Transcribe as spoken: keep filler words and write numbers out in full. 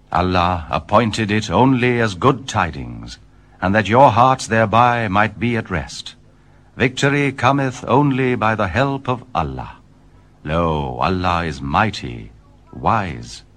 Allah appointed it only as good tidings, and that your hearts thereby might be at rest. Victory cometh only by the help of Allah. Lo, Allah is mighty, wise.